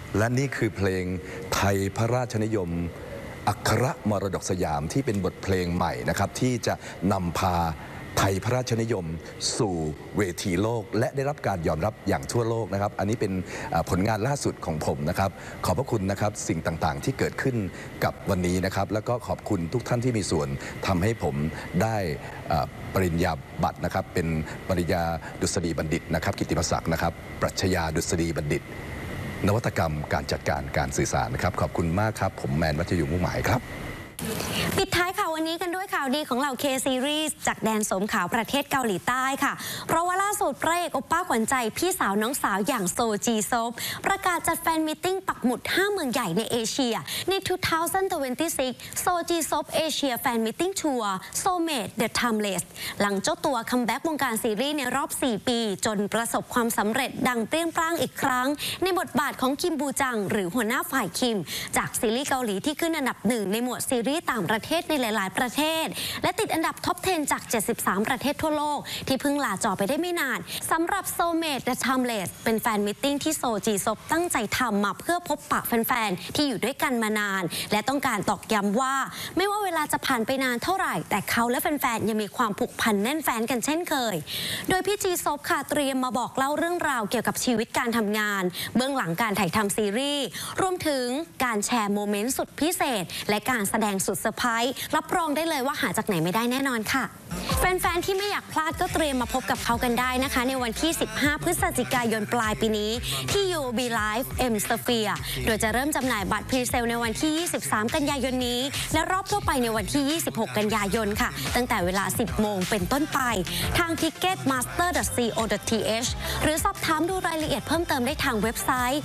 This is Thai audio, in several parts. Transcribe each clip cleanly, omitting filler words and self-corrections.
และนี่คือเพลงไทยพระราชนิยมอัครมรดกสยามที่เป็นบทเพลงใหม่นะครับที่จะนำพาไทยพระราชนิยมสู่เวทีโลกและได้รับการยอมรับอย่างทั่วโลกนะครับอันนี้เป็นผลงานล่าสุดของผมนะครับขอบพระคุณนะครับสิ่งต่างๆที่เกิดขึ้นกับวันนี้นะครับแล้วก็ขอบคุณทุกท่านที่มีส่วนทำให้ผมได้ปริญญาบัตรนะครับเป็นปริญญาดุษฎีบัณฑิตนะครับกิตติมศักดิ์นะครับปรัชญาดุษฎีบัณฑิตนวัตกรรมการจัดการการสื่อสารนะครับขอบคุณมากครับผมแมนวัชยุมุ่งหมายครับปิดท้ายข่าววันนี้กันด้วยข่าวดีของเหล่า K Series จากแดนสมขาวประเทศเกาหลีใต้ค่ะเพราะว่าล่าสุดพระเอกโอป้าขวัญใจพี่สาวน้องสาวอย่างโซจีซบประกาศจัดแฟนมิทติ้งปักหมุด5เมืองใหญ่ในเอเชียใน 2026 โซจีซบเอเชียแฟนมิทติ้งทัวร์ Soulmate The Timeless หลังเจ้าตัวคัมแบ็กวงการซีรีส์ในรอบ 4 ปีจนประสบความสำเร็จดังเปรี้ยงปร้างอีกครั้งในบทบาทของคิมบูจังหรือหัวหน้าฝ่ายคิมจากซีรีส์เกาหลีที่ขึ้นอันดับ1ในหมวดซีรีส์ต่างประเทศในหลายๆประเทศและติดอันดับท็อป 10 จาก 73 ประเทศทั่วโลกที่เพิ่งลาจอไปได้ไม่นานสำหรับ Soulmate The Timeless เป็นแฟนมิทติ้งที่โซจีซบตั้งใจทำมาเพื่อพบปะแฟนๆที่อยู่ด้วยกันมานานและต้องการตอกย้ำว่าไม่ว่าเวลาจะผ่านไปนานเท่าไหร่แต่เขาและแฟนๆยังมีความผูกพันแน่นแฟนกันเช่นเคยโดยพี่จีซบค่ะเตรียมมาบอกเล่าเรื่องราวเกี่ยวกับชีวิตการทำงานเบื้องหลังการถ่ายทำซีรีส์รวมถึงการแชร์โมเมนต์สุดพิเศษและการแสดงสุดเซอร์ไพรส์รับรองได้เลยว่าหาจากไหนไม่ได้แน่นอนค่ะแฟนๆที่ไม่อยากพลาดก็เตรียมมาพบกับเขากันได้นะคะในวันที่ 15 พฤศจิกายนปลายปีนี้ที่ UOB Live M Sphere โดยจะเริ่มจำหน่ายบัตรพรีเซลในวันที่ 23 กันยายนนี้และรอบทั่วไปในวันที่ 26 กันยายนค่ะตั้งแต่เวลา 10 โมงเป็นต้นไปทาง ticketmaster.co.th หรือสอบถามดูรายละเอียดเพิ่มเติมได้ทางเว็บไซต์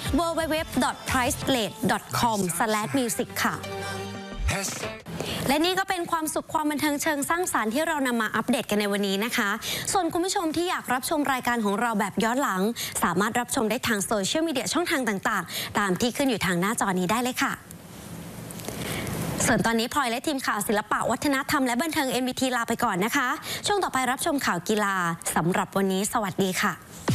www.pricelate.com/music ค่ะและนี่ก็เป็นความสุขความบันเทิงเชิงสร้างสรรค์ที่เรานำมาอัปเดตกันในวันนี้นะคะส่วนคุณผู้ชมที่อยากรับชมรายการของเราแบบย้อนหลังสามารถรับชมได้ทางโซเชียลมีเดียช่องทางต่างๆตามที่ขึ้นอยู่ทางหน้าจอนี้ได้เลยค่ะส่วนตอนนี้พลอยและทีมข่าวศิลปะวัฒนธรรมและบันเทิง NBT ลาไปก่อนนะคะช่วงต่อไปรับชมข่าวกีฬาสำหรับวันนี้สวัสดีค่ะ